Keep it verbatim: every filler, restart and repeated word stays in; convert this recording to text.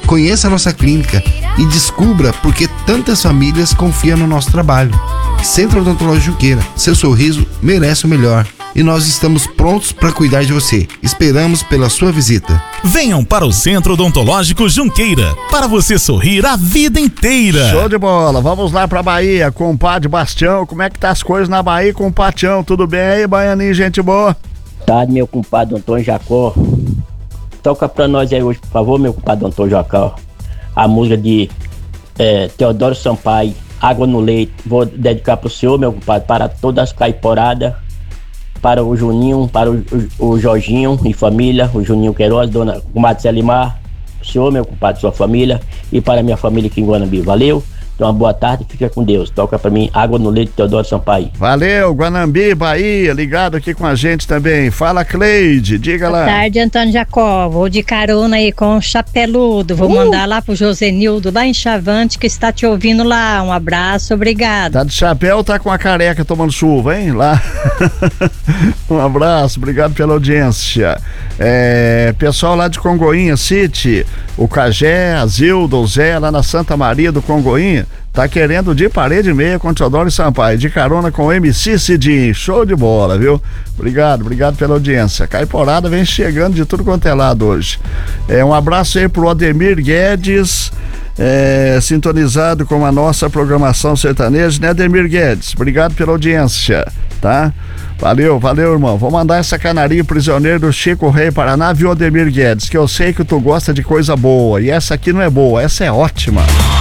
Conheça a nossa clínica e descubra por que tantas famílias confiam no nosso trabalho. Centro Odontológico Junqueira, seu sorriso merece o melhor. E nós estamos prontos para cuidar de você. Esperamos pela sua visita. Venham para o Centro Odontológico Junqueira, para você sorrir a vida inteira. Show de bola, vamos lá pra Bahia, compadre Bastião. Como é que tá as coisas na Bahia, compatião? Tudo bem aí, baianinho, gente boa? Tá, meu compadre Antônio Jacó. Toca pra nós aí hoje, por favor, meu compadre Antônio Jacó. A música de é, Teodoro Sampaio, Água no Leite. Vou dedicar pro senhor, meu compadre, para todas as caiporadas. Para o Juninho, para o, o, o Jorginho e família, o Juninho Queiroz, dona comadre Celimar, o senhor, meu compadre, sua família, e para a minha família aqui em Guanambi. Valeu? Então, uma boa tarde, fica com Deus. Toca pra mim, Água no Leite, Teodoro Sampaio. Valeu, Guanambi, Bahia, ligado aqui com a gente também. Fala, Cleide, diga lá. Boa tarde, Antônio Jacó. Vou de carona aí com o Chapeludo. Vou uh! mandar lá pro Josenildo, lá em Chavante, que está te ouvindo lá. Um abraço, obrigado. Tá de chapéu ou tá com a careca tomando chuva, hein? Lá. Um abraço, obrigado pela audiência. É, pessoal lá de Congoinha City, o Cagé, a Zilda, o Zé, lá na Santa Maria do Congoinha, tá querendo de parede e meia com Teodoro Sampaio, de carona com o M C Cidinho. Show de bola, viu? Obrigado, obrigado pela audiência. Caiporada vem chegando de tudo quanto é lado hoje. É, um abraço aí pro Ademir Guedes, é, sintonizado com a nossa programação sertaneja, né, Ademir Guedes? Obrigado pela audiência, tá? Valeu, valeu, irmão. Vou mandar essa canarinho prisioneiro do Chico Rei Paraná, viu, Ademir Guedes? Que eu sei que tu gosta de coisa boa. E essa aqui não é boa, essa é ótima.